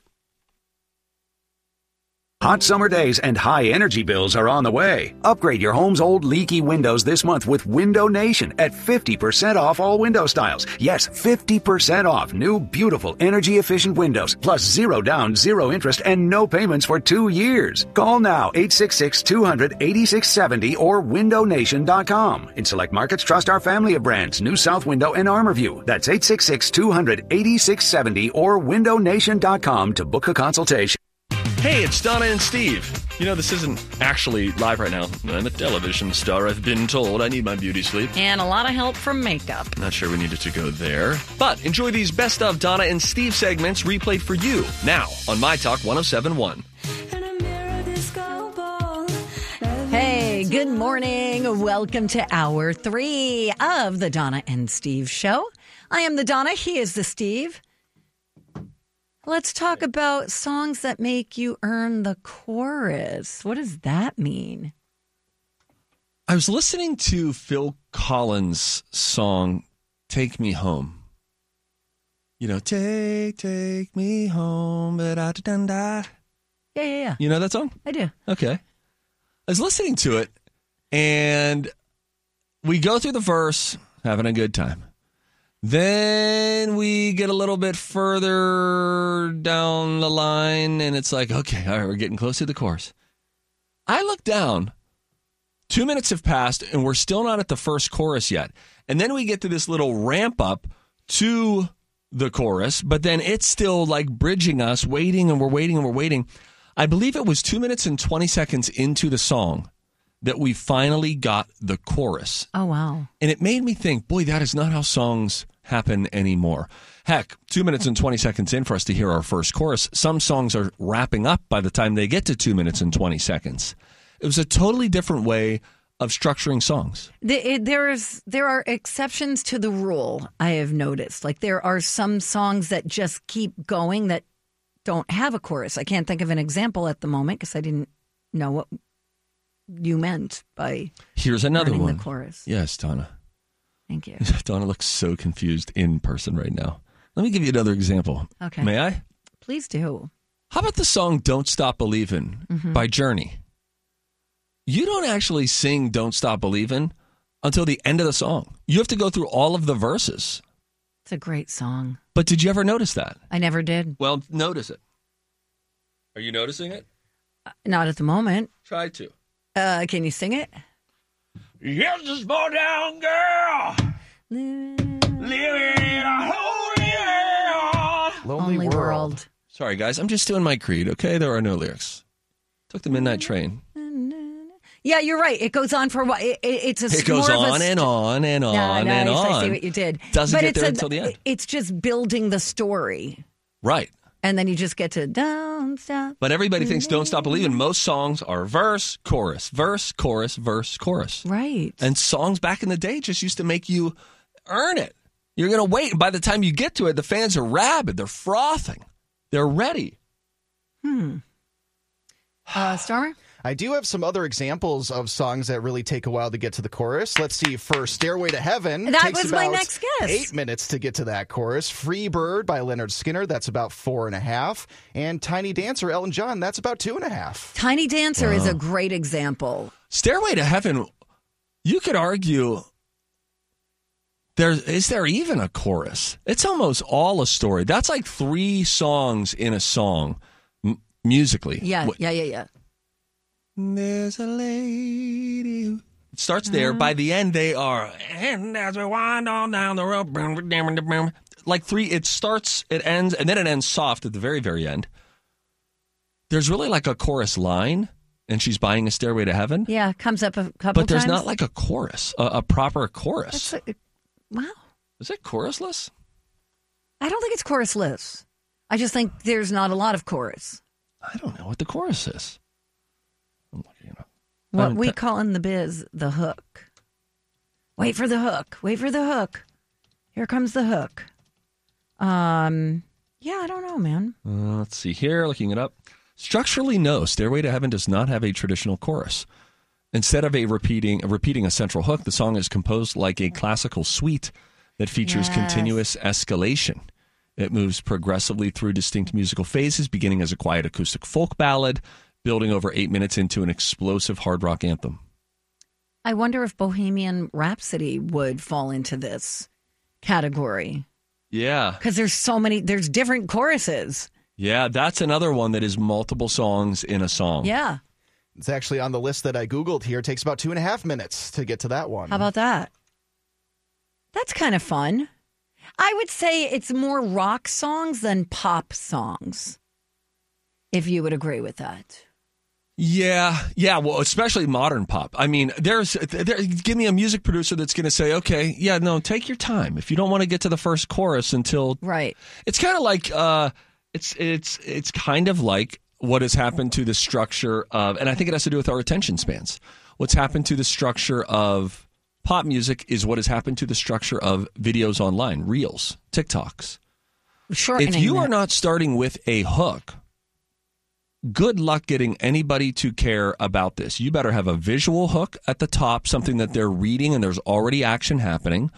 Hot summer days and high energy bills are on the way. Upgrade your home's old leaky windows this month with Window Nation at fifty percent off all window styles. Yes, fifty percent off new, beautiful, energy-efficient windows, plus zero down, zero interest, and no payments for two years. Call now, eight six six, two hundred, eighty-six seventy or window nation dot com. In select markets, trust our family of brands, New South Window and Armorview. That's eight six six, two hundred, eighty-six seventy or window nation dot com to book a consultation. Hey, it's Donna and Steve. You know, this isn't actually live right now. I'm a television star, I've been told. I need my beauty sleep. And a lot of help from makeup. Not sure we needed to go there. But enjoy these Best of Donna and Steve segments replayed for you now on My Talk one oh seven point one. Hey, good morning. Welcome to hour three of the Donna and Steve show. I am the Donna. He is the Steve. Let's talk about songs that make you earn the chorus. What does that mean? I was listening to Phil Collins' song, Take Me Home. You know, take, take me home. Da-da-da-da. Yeah, yeah, yeah. You know that song? I do. Okay. I was listening to it, and we go through the verse, having a good time. Then we get a little bit further down the line, and it's like, okay, all right, we're getting close to the chorus. I look down. Two minutes have passed, and we're still not at the first chorus yet. And then we get to this little ramp up to the chorus, but then it's still like bridging us, waiting, and we're waiting, and we're waiting. I believe it was two minutes and twenty seconds into the song that we finally got the chorus. Oh, wow. And it made me think, boy, that is not how songs happen anymore. Heck, two minutes and twenty seconds in for us to hear our first chorus. Some songs are wrapping up by the time they get to two minutes and twenty seconds. It was a totally different way of structuring songs. The, it, there's there are exceptions to the rule, I have noticed. Like there are some songs that just keep going that don't have a chorus. I can't think of an example at the moment because I didn't know what you meant by Here's another learning one. The chorus. Yes, Donna. Thank you. Donna looks so confused in person right now. Let me give you another example. Okay. May I? Please do. How about the song Don't Stop Believin' Mhm. by Journey? You don't actually sing Don't Stop Believin' until the end of the song. You have to go through all of the verses. It's a great song. But did you ever notice that? I never did. Well, notice it. Are you noticing it? Uh, not at the moment. Try to. Uh, can you sing it? Yes, this small down girl. Living in a holy world. Lonely, Only world. world. Sorry, guys. I'm just doing my creed, okay? There are no lyrics. Took the midnight train. Yeah, you're right. It goes on for a while. It, it, it's a It goes more of a on and st- on and on No, and nice. on. I see what you did. Doesn't but get it's there a- until the end. It's just building the story. Right. And then you just get to don't stop. But everybody thinks Don't Stop Believin'. Most songs are verse, chorus, verse, chorus, verse, chorus. Right. And songs back in the day just used to make you earn it. You're going to wait. By the time you get to it, the fans are rabid. They're frothing. They're ready. Hmm. Uh, Stormer? I do have some other examples of songs that really take a while to get to the chorus. Let's see. For Stairway to Heaven, That takes was my about next guess. Eight minutes to get to that chorus. Free Bird by Leonard Skinner, that's about four and a half. And Tiny Dancer, Elton John, that's about two and a half. Tiny Dancer is Wow. a great example. Stairway to Heaven, you could argue, there is there even a chorus? It's almost all a story. That's like three songs in a song, m- musically. Yeah, What- yeah, yeah, yeah. There's a lady who... It starts there. By the end, they are... And as we wind on down the road... Like three... It starts, it ends, and then it ends soft at the very, very end. There's really like a chorus line, and she's buying a Stairway to Heaven. Yeah, comes up a couple But there's times. not like a chorus, a, a proper chorus. That's a, wow. Is it chorusless? I don't think it's chorusless. I just think there's not a lot of chorus. I don't know what the chorus is. What Um, we th- call in the biz the hook. Wait for the hook. Wait for the hook. Here comes the hook. Um, yeah, I don't know, man. Uh, let's see here, looking it up. Structurally, no. Stairway to Heaven does not have a traditional chorus. Instead of a repeating, repeating a central hook, the song is composed like a classical suite that features Yes. continuous escalation. It moves progressively through distinct musical phases, beginning as a quiet acoustic folk ballad, building over eight minutes into an explosive hard rock anthem. I wonder if Bohemian Rhapsody would fall into this category. Yeah. Because there's so many, there's different choruses. Yeah, that's another one that is multiple songs in a song. Yeah. It's actually on the list that I Googled here. It takes about two and a half minutes to get to that one. How about that? That's kind of fun. I would say it's more rock songs than pop songs, if you would agree with that. Yeah, yeah, well, especially modern pop. I mean, there's, there, give me a music producer that's going to say, okay, yeah, no, take your time. If you don't want to get to the first chorus until... Right. It's kind of like, uh, it's, it's, it's kind of like what has happened to the structure of, and I think it has to do with our attention spans. What's happened to the structure of pop music is what has happened to the structure of videos online, Reels, TikToks. Shortening If you that. are not starting with a hook, good luck getting anybody to care about this. You better have a visual hook at the top, something that they're reading and there's already action happening.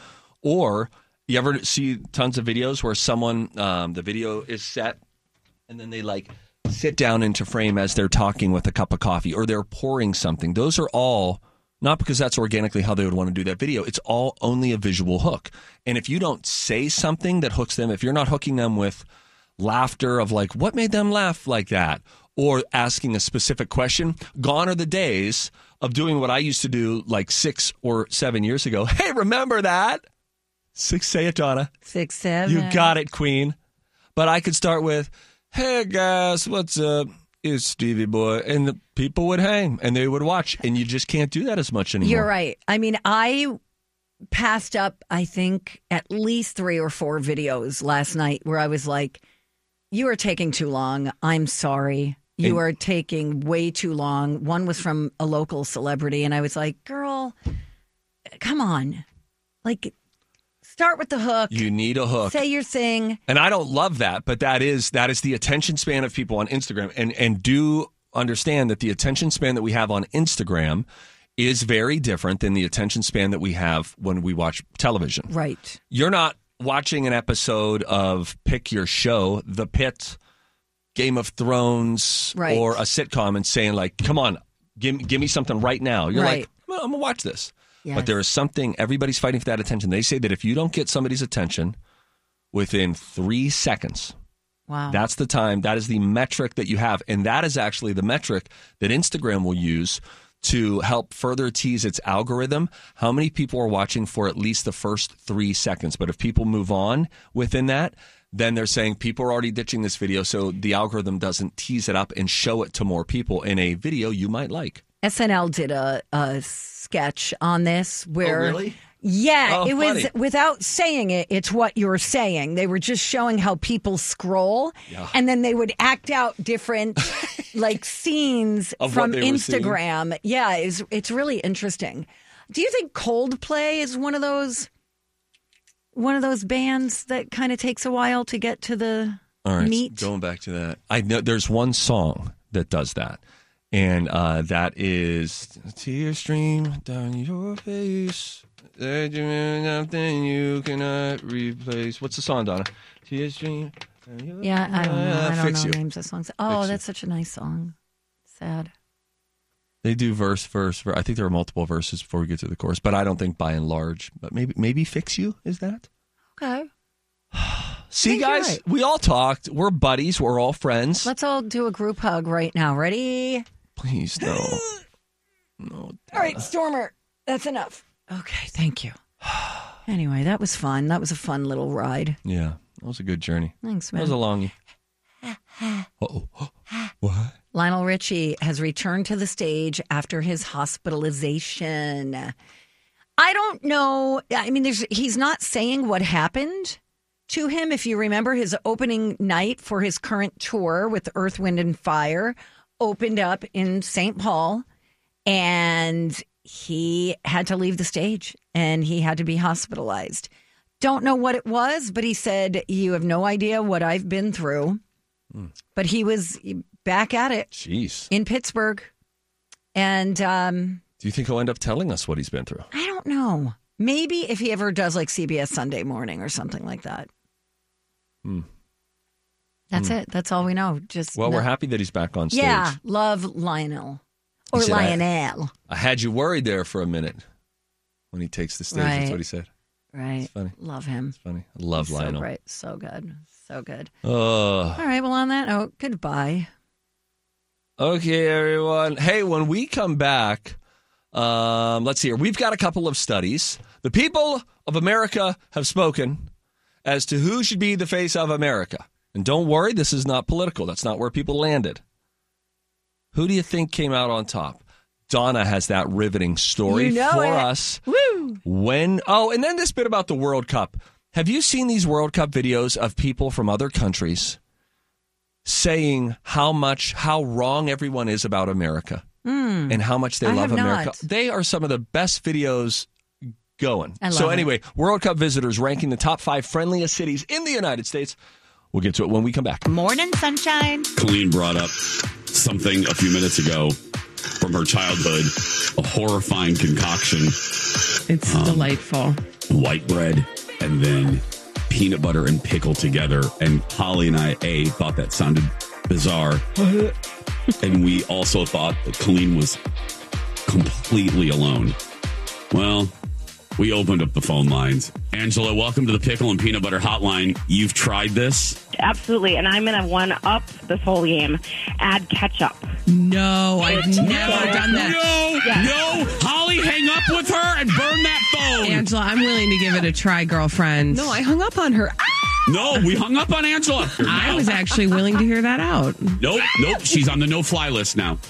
Or you ever see tons of videos where someone, um, the video is set and then they like sit down into frame as they're talking with a cup of coffee or they're pouring something. Those are all, not because that's organically how they would want to do that video. It's all only a visual hook. And if you don't say something that hooks them, if you're not hooking them with laughter of like, what made them laugh like that? Or asking a specific question, gone are the days of doing what I used to do like six or seven years ago. Hey, remember that? Six, say it, Donna. Six, seven. You got it, Queen. But I could start with, hey, guys, what's up? It's Stevie Boy. And the people would hang and they would watch. And you just can't do that as much anymore. You're right. I mean, I passed up, I think, at least three or four videos last night where I was like, you are taking too long. I'm sorry. You And- are taking way too long. One was from a local celebrity, and I was like, girl, come on. Like, start with the hook. You need a hook. Say your thing. And I don't love that, but that is that is the attention span of people on Instagram. And and do understand that the attention span that we have on Instagram is very different than the attention span that we have when we watch television. Right. You're not watching an episode of Pick Your Show, The Pit, Game of Thrones, Right. or a sitcom and saying like, come on, give, give me something right now. You're Right. like, well, I'm going to watch this. Yes. But there is something, everybody's fighting for that attention. They say that if you don't get somebody's attention within three seconds, Wow. that's the time, that is the metric that you have. And that is actually the metric that Instagram will use to help further tease its algorithm. How many people are watching for at least the first three seconds? But if people move on within that, then they're saying people are already ditching this video, so the algorithm doesn't tease it up and show it to more people in a video you might like. S N L did a, a sketch on this where. Oh, really? Yeah, Oh, it was funny. without saying it, it's what you're saying. They were just showing how people scroll Yeah. and then they would act out different like scenes Of from what they were seeing. Instagram. Yeah, it's it's really interesting. Do you think Coldplay is one of those one of those bands that kind of takes a while to get to the All right, meat? going back to that, I know there's one song that does that, and uh, that is "Tears Stream Down Your Face." Nothing you cannot replace. What's the song, Donna? Tears stream. Down your Yeah, I don't know. Uh, I don't Fix know You. names of songs. Oh, Fix You. that's such a nice song. Sad. They do verse, verse, verse. I think there are multiple verses before we get to the chorus, but I don't think by and large. But maybe, maybe "Fix You" is that. Okay. See, think you're guys, right. we all talked. We're buddies. We're all friends. Let's all do a group hug right now. Ready? Please, no. No. All right, Stormer, that's enough. Okay, thank you. Anyway, that was fun. That was a fun little ride. Yeah, that was a good journey. Thanks, That man. was a longie. Uh-oh. What? Lionel Richie has returned to the stage after his hospitalization. I don't know. I mean, there's he's not saying what happened to him. If you remember, his opening night for his current tour with Earth, Wind, and Fire opened up in Saint Paul, and he had to leave the stage and he had to be hospitalized. Don't know what it was, but he said, you have no idea what I've been through. Mm. But he was back at it. Jeez. In Pittsburgh. And um, do you think he'll end up telling us what he's been through? I don't know. Maybe if he ever does like C B S Sunday Morning or something like that. Hmm. That's hmm. it. That's all we know. Just Well, no- we're happy that he's back on stage. Yeah, love Lionel. Or He said, I- Lionel. I had you worried there for a minute when he takes the stage. Right. That's what he said. Right. It's funny. Love him. It's funny. I love He's Lionel. So great. So good. So good. Oh. All right. Well, on that note, goodbye. Okay, everyone. Hey, when we come back, um, let's see here. We've got a couple of studies. The people of America have spoken as to who should be the face of America. And don't worry, this is not political. That's not where people landed. Who do you think came out on top? Donna has that riveting story You know for it. us. Woo! When oh, and then this bit about the World Cup. Have you seen these World Cup videos of people from other countries saying how much, how wrong everyone is about America Mm. and how much they I love have America? not. They are some of the best videos going. I love so it. anyway, World Cup visitors ranking the top five friendliest cities in the United States. We'll get to it when we come back. Morning, sunshine. Colleen brought up something a few minutes ago from her childhood, a horrifying concoction. It's Um, delightful. White bread and then peanut butter and pickle together. And Holly and I, A, thought that sounded bizarre. And we also thought that Colleen was completely alone. Well, we opened up the phone lines. Angela, welcome to the Pickle and Peanut Butter Hotline. You've tried this? Absolutely, and I'm going to one-up this whole game. Add ketchup. No, I've It's never so done that. No, Yeah. no. Holly, hang up with her and burn that phone. Angela, I'm willing to give it a try, girlfriend. No, I hung up on her. No, we hung up on Angela. I was actually willing to hear that out. Nope, nope. She's on the no-fly list now.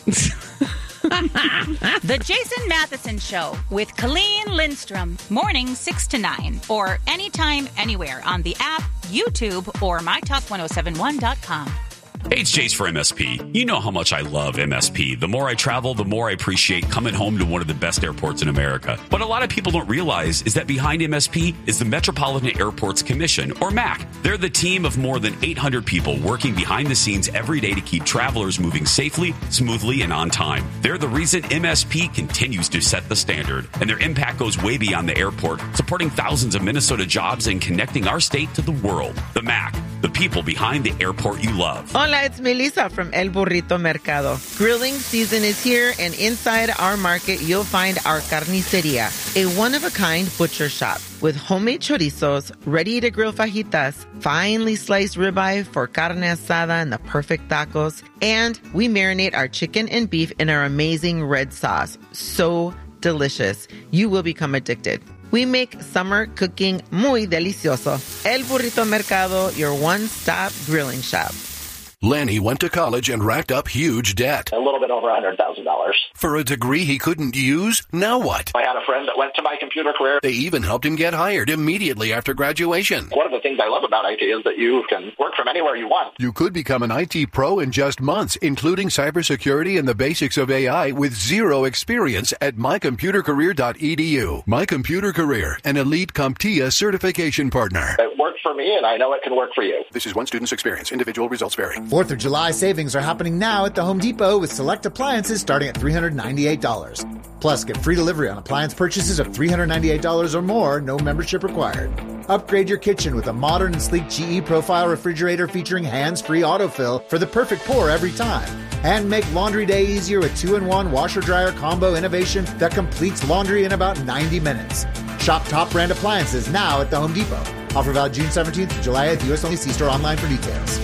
The Jason Matheson Show with Colleen Lindstrom, mornings six to nine, or anytime, anywhere on the app, YouTube, or my talk ten seventy-one dot com. Hey, it's Jace for M S P. You know how much I love M S P. The more I travel, the more I appreciate coming home to one of the best airports in America. But a lot of people don't realize is that behind M S P is the Metropolitan Airports Commission, or M A C. They're the team of more than eight hundred people working behind the scenes every day to keep travelers moving safely, smoothly, and on time. They're the reason M S P continues to set the standard, and their impact goes way beyond the airport, supporting thousands of Minnesota jobs and connecting our state to the world. The M A C, the people behind the airport you love. Hola, it's Melissa from El Burrito Mercado. Grilling season is here, and inside our market, you'll find our carniceria, a one-of-a-kind butcher shop with homemade chorizos, ready-to-grill fajitas, finely sliced ribeye for carne asada and the perfect tacos, and we marinate our chicken and beef in our amazing red sauce. So delicious. You will become addicted. We make summer cooking muy delicioso. El Burrito Mercado, your one-stop grilling shop. Lenny went to college and racked up huge debt. A little bit over one hundred thousand dollars. For a degree he couldn't use? Now what? I had a friend that went to my computer career. They even helped him get hired immediately after graduation. One of the things I love about I T is that you can work from anywhere you want. You could become an I T pro in just months, including cybersecurity and the basics of A I with zero experience at my computer career dot e d u. My Computer Career, an elite CompTIA certification partner. It worked for me, and I know it can work for you. This is one student's experience. Individual results vary. fourth of July savings are happening now at the Home Depot with select appliances starting at three hundred ninety-eight dollars. Plus, get free delivery on appliance purchases of three hundred ninety-eight dollars or more, no membership required. Upgrade your kitchen with a modern and sleek G E Profile refrigerator featuring hands-free autofill for the perfect pour every time. And make laundry day easier with two in one washer-dryer combo innovation that completes laundry in about ninety minutes. Shop top brand appliances now at the Home Depot. Offer valid June seventeenth to July eighth. U S only. See store online for details.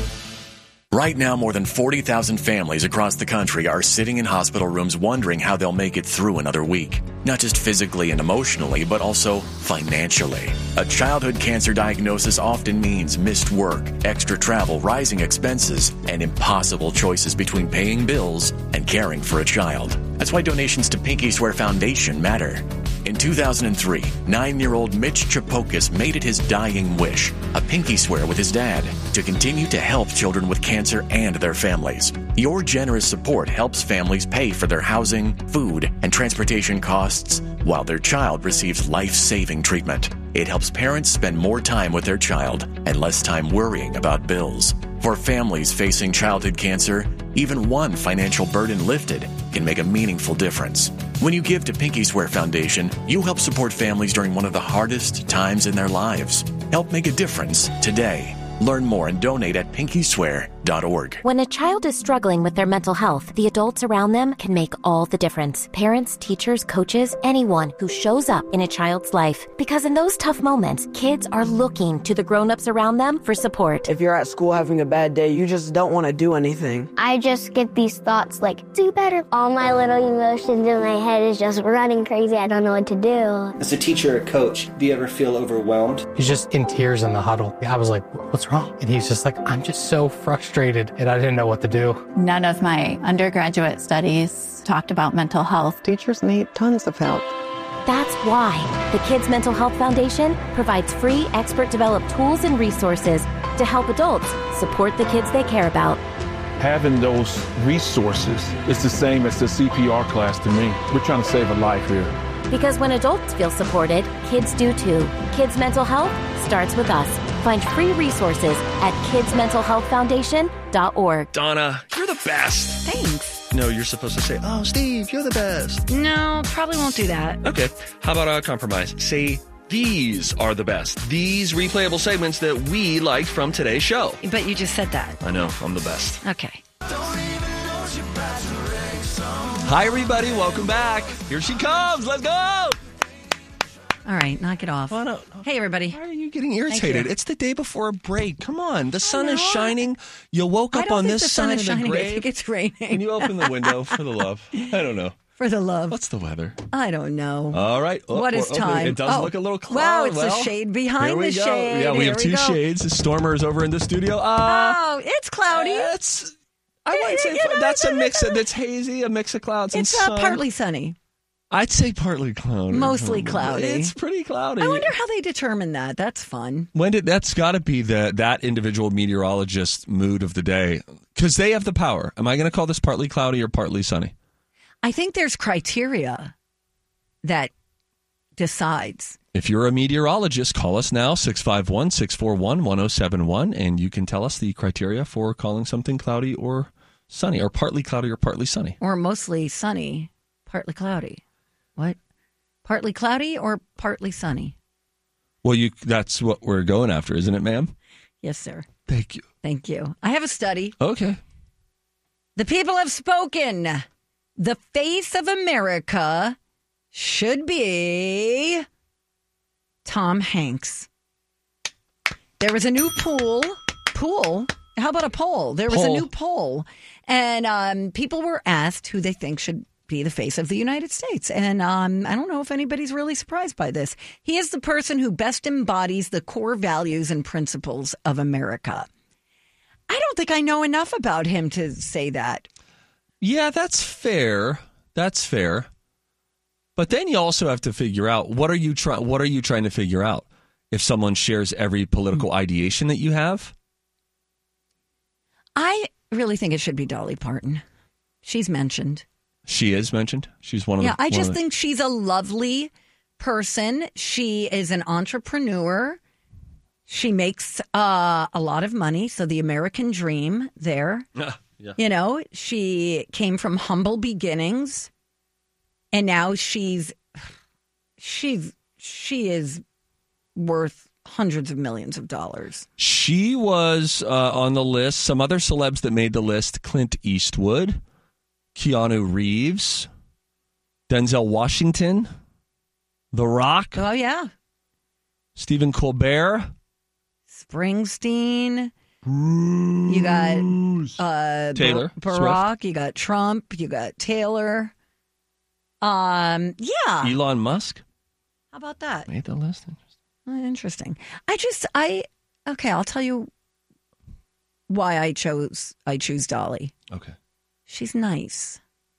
Right now, more than forty thousand families across the country are sitting in hospital rooms wondering how they'll make it through another week. Not just physically and emotionally, but also financially. A childhood cancer diagnosis often means missed work, extra travel, rising expenses, and impossible choices between paying bills and caring for a child. That's why donations to Pinky Swear Foundation matter. In two thousand three, nine-year-old Mitch Chapokis made it his dying wish, a pinky swear with his dad, to continue to help children with cancer and their families. Your generous support helps families pay for their housing, food, and transportation costs while their child receives life-saving treatment. It helps parents spend more time with their child and less time worrying about bills. For families facing childhood cancer, even one financial burden lifted can make a meaningful difference. When you give to Pinky Swear Foundation, you help support families during one of the hardest times in their lives. Help make a difference today. Learn more and donate at pinky swear dot org. When a child is struggling with their mental health, the adults around them can make all the difference. Parents, teachers, coaches, anyone who shows up in a child's life. Because in those tough moments, kids are looking to the grown-ups around them for support. If you're at school having a bad day, you just don't want to do anything. I just get these thoughts like, do better. All my little emotions in my head is just running crazy. I don't know what to do. As a teacher or coach, do you ever feel overwhelmed? He's just in tears in the huddle. I was like, what's wrong? And he's just like, I'm just so frustrated and I didn't know what to do. None of my undergraduate studies talked about mental health. Teachers need tons of help. That's why the Kids Mental Health Foundation provides free expert-developed tools and resources to help adults support the kids they care about. Having those resources is the same as the C P R class to me. We're trying to save a life here. Because when adults feel supported, kids do too. Kids Mental Health starts with us. Find free resources at kids mental health foundation dot org. Donna, you're the best. Thanks. No, you're supposed to say, oh, Steve, you're the best. No, probably won't do that. Okay. How about a compromise? Say, these are the best. These replayable segments that we liked from today's show. But you just said that. I know. I'm the best. Okay. Hi, everybody. Welcome back. Here she comes. Let's go. All right, knock it off. Well, no, hey, everybody. Why are you getting irritated? You. It's the day before a break. Come on. The sun is shining. You woke up on this side of the grave. I think it's raining. Can you open the window for the love? I don't know. For the love. What's the weather? I don't know. All right. Oh, what is time? It does oh. look a little cloudy. Wow, it's well, a shade behind here we the go. shade. Yeah, we here have we two go. shades. The stormer is over in the studio. Uh, oh, it's cloudy. It's. I wouldn't say you know, that's a mix. Of, that's hazy. A mix of clouds and it's, sun. It's uh, partly sunny. I'd say partly cloudy. Mostly cloudy. It's pretty cloudy. I wonder how they determine that. That's fun. When did that's got to be the that individual meteorologist's mood of the day because they have the power. Am I going to call this partly cloudy or partly sunny? I think there's criteria that decides. If you're a meteorologist, call us now, six five one, six four one, one oh seven one, and you can tell us the criteria for calling something cloudy or sunny, or partly cloudy or partly sunny. Or mostly sunny, partly cloudy. What? Partly cloudy or partly sunny? Well, you that's what we're going after, isn't it, ma'am? Yes, sir. Thank you. Thank you. I have a study. Okay. The people have spoken. The face of America should be Tom Hanks. There was a new poll. Pool? How about a poll? There was poll. a new poll. And um, people were asked who they think should be the face of the United States. And um, I don't know if anybody's really surprised by this. He is the person who best embodies the core values and principles of America. I don't think I know enough about him to say that. Yeah, that's fair. That's fair. But then you also have to figure out what are you trying what are you trying to figure out? If someone shares every political ideation that you have? I really think it should be Dolly Parton. She's mentioned. She is mentioned. She's one of yeah, the. Yeah, I just the... think she's a lovely person. She is an entrepreneur. She makes uh, a lot of money. So the American dream there. Uh, yeah. You know, she came from humble beginnings, and now she's she's she is worth hundreds of millions of dollars. She was uh, on the list. Some other celebs that made the list: Clint Eastwood, Keanu Reeves, Denzel Washington, The Rock. Oh, yeah. Stephen Colbert. Springsteen. You got uh, Taylor Bar- Barack. Swift. You got Trump. You got Taylor. Um, yeah. Elon Musk. How about that? Made the list. Interesting. Interesting. I just, I, okay, I'll tell you why I chose, I choose Dolly. Okay. She's nice.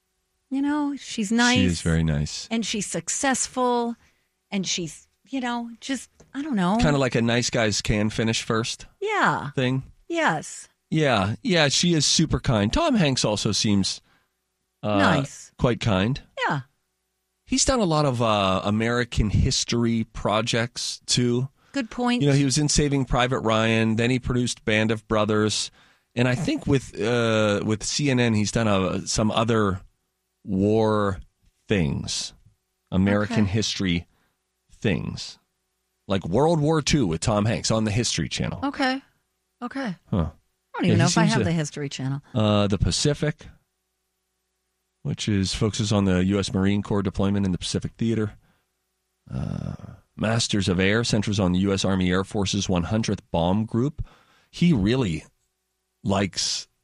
You know, she's nice. She is very nice. And she's successful. And she's, you know, just, I don't know. Kind of like a nice guys can finish first Yeah. thing. Yes. Yeah. Yeah, she is super kind. Tom Hanks also seems uh, nice. Quite kind. Yeah. He's done a lot of uh, American history projects, too. Good point. You know, he was in Saving Private Ryan. Then he produced Band of Brothers. And I think with uh, with C N N, he's done a, some other war things, American Okay. history things, like World War Two with Tom Hanks on the History Channel. Okay. Okay. Huh. I don't Yeah, even he know if I seems have to- the History Channel. Uh, the Pacific, which is focuses on the U S Marine Corps deployment in the Pacific Theater. Uh, Masters of Air centers on the U S Army Air Force's one hundredth Bomb Group. He really likes